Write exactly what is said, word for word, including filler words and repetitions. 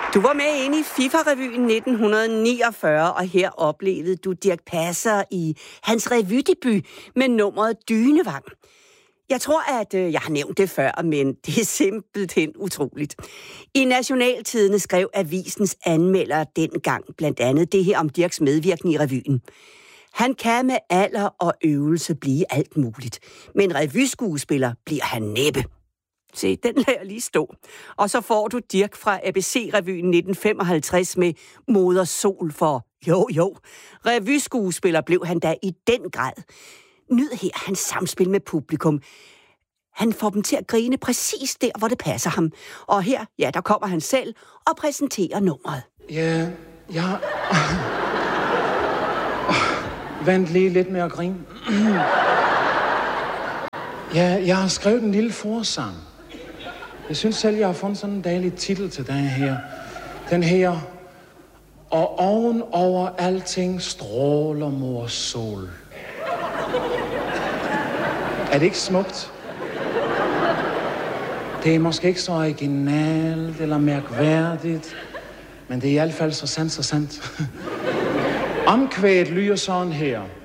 Du var med inde i FIFA-revyen nitten niogfyrre, og her oplevede du Dirch Passer i hans revydebut med nummeret Dynevang. Jeg tror, at øh, jeg har nævnt det før, men det er simpelthen utroligt. I Nationaltidende skrev avisens anmelder dengang blandt andet det her om Dirchs medvirkning i revyen. Han kan med alder og øvelse blive alt muligt, men revyskuespiller bliver han næppe. Se, den lader jeg lige stå. Og så får du Dirch fra A B C-revyen nitten femoghalvtreds med Moder Sol for jo, jo. Revyskuespiller blev han da i den grad. Nyd her hans samspil med publikum. Han får dem til at grine præcis der, hvor det passer ham. Og her, ja, der kommer han selv og præsenterer nummeret. Ja, ja. Vent lige lidt med at grine. Ja, jeg har skrevet en lille forsang. Jeg synes selv, jeg har fundet sådan en dejlig titel til den her. Den her. Og oven over alting stråler mors sol. Er det ikke smukt? Det er måske ikke så originalt eller mærkværdigt, men det er i hvert fald så sandt, så sandt. Omkvædet lyder sådan her.